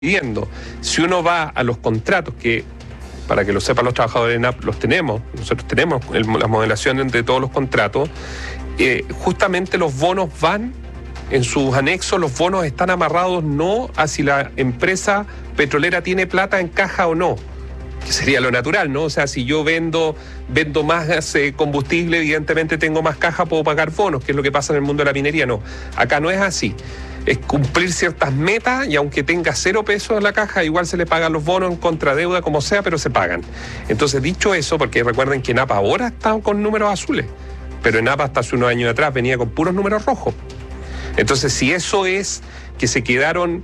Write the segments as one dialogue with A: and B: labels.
A: viendo. Si uno va a los contratos, que para que lo sepan los trabajadores de ENAP, los tenemos, nosotros tenemos la modelación entre todos los contratos, justamente los bonos van, en sus anexos, los bonos están amarrados no a si la empresa petrolera tiene plata en caja o no, que sería lo natural, ¿no? O sea, si yo vendo más combustible, evidentemente tengo más caja, puedo pagar bonos, que es lo que pasa en el mundo de la minería. No, acá no es así. Es cumplir ciertas metas y aunque tenga 0 pesos en la caja, igual se le pagan los bonos en contradeuda, como sea, pero se pagan. Entonces, dicho eso, porque recuerden que ENAP ahora está con números azules, pero ENAP hasta hace unos años atrás venía con puros números rojos. Entonces, si eso es que se quedaron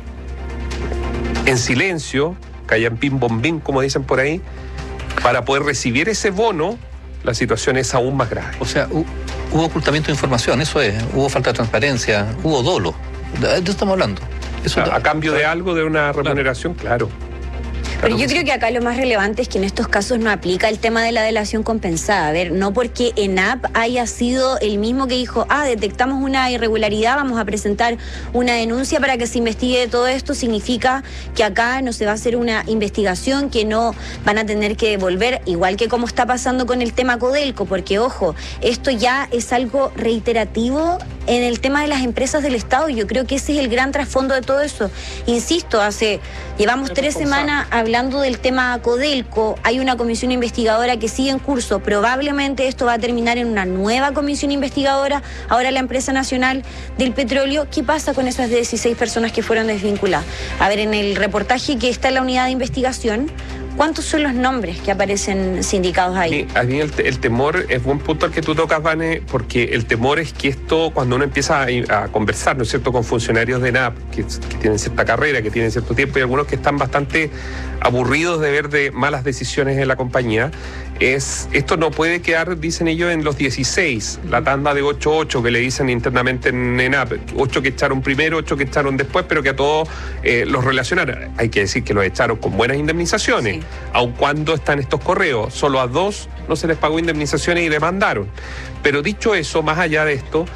A: en silencio, callampín bombín, como dicen por ahí, para poder recibir ese bono, la situación es aún más grave.
B: O sea, hubo ocultamiento de información, eso es, hubo falta de transparencia, hubo dolo. ¿De eso estamos hablando? Eso
A: a cambio de algo, de una remuneración, claro.
C: Pero yo creo que acá lo más relevante es que en estos casos no aplica el tema de la delación compensada. A ver, no porque ENAP haya sido el mismo que dijo, detectamos una irregularidad, vamos a presentar una denuncia para que se investigue todo esto, significa que acá no se va a hacer una investigación, que no van a tener que devolver, igual que como está pasando con el tema Codelco, porque ojo, esto ya es algo reiterativo en el tema de las empresas del Estado. Yo creo que ese es el gran trasfondo de todo eso. Insisto, llevamos 3 semanas hablando del tema Codelco, hay una comisión investigadora que sigue en curso, probablemente esto va a terminar en una nueva comisión investigadora, ahora la empresa nacional del petróleo. ¿Qué pasa con esas 16 personas que fueron desvinculadas? A ver, en el reportaje que está en la unidad de investigación, ¿cuántos son los nombres que aparecen sindicados ahí?
A: A mí el temor, es buen punto el que tú tocas, Vane, porque el temor es que esto, cuando uno empieza a conversar, ¿no es cierto?, con funcionarios de ENAP, que tienen cierta carrera, que tienen cierto tiempo, y algunos que están bastante aburridos de ver de malas decisiones en la compañía, esto no puede quedar, dicen ellos, en los 16, la tanda de 8-8 que le dicen internamente en ENAP, 8 que echaron primero, 8 que echaron después, pero que a todos los relacionaron. Hay que decir que los echaron con buenas indemnizaciones. Sí. Aun cuando están estos correos, solo a 2 no se les pagó indemnizaciones y demandaron. Pero dicho eso, más allá de esto,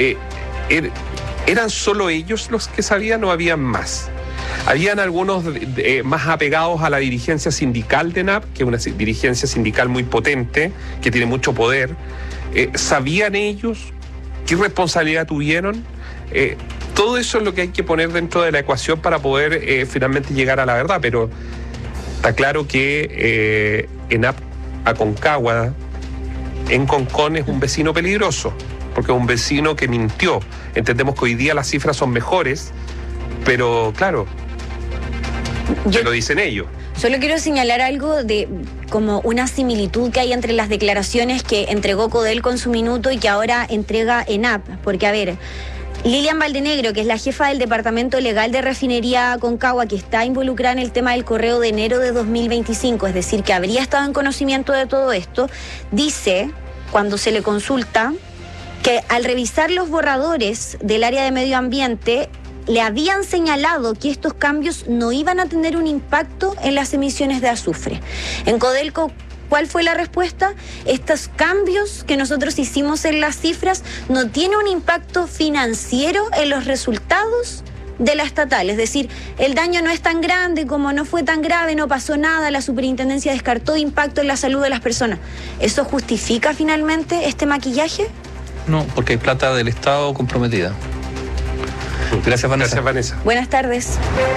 A: ¿eran solo ellos los que sabían o habían más? Habían algunos más apegados a la dirigencia sindical de ENAP, que es una dirigencia sindical muy potente, que tiene mucho poder. ¿Sabían ellos qué responsabilidad tuvieron? Todo eso es lo que hay que poner dentro de la ecuación para poder finalmente llegar a la verdad, pero está claro que ENAP Aconcagua, en Concón, es un vecino peligroso, porque es un vecino que mintió. Entendemos que hoy día las cifras son mejores, pero claro, lo dicen ellos.
C: Solo quiero señalar algo de como una similitud que hay entre las declaraciones que entregó Codelco en su minuto y que ahora entrega ENAP, porque a ver, Lilian Valdenegro, que es la jefa del Departamento Legal de Refinería Aconcagua, que está involucrada en el tema del correo de enero de 2025, es decir, que habría estado en conocimiento de todo esto, dice, cuando se le consulta, que al revisar los borradores del área de medio ambiente, le habían señalado que estos cambios no iban a tener un impacto en las emisiones de azufre. En Codelco, ¿cuál fue la respuesta? Estos cambios que nosotros hicimos en las cifras no tienen un impacto financiero en los resultados de la estatal, es decir, el daño no es tan grande, como no fue tan grave, no pasó nada, la superintendencia descartó impacto en la salud de las personas. ¿Eso justifica finalmente este maquillaje?
B: No, porque hay plata del Estado comprometida. Gracias, Vanessa.
A: Gracias, Vanessa.
C: Buenas tardes.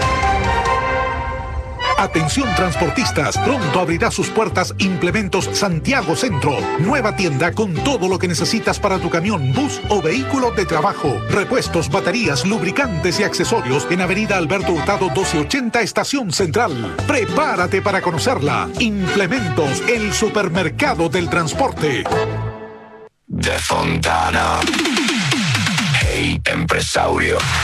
D: Atención transportistas, pronto abrirá sus puertas Implementos Santiago Centro. Nueva tienda con todo lo que necesitas para tu camión, bus o vehículo de trabajo. Repuestos, baterías, lubricantes y accesorios en Avenida Alberto Hurtado 1280, Estación Central. Prepárate para conocerla. Implementos, el supermercado del transporte.
E: De Fontana. Hey, empresario.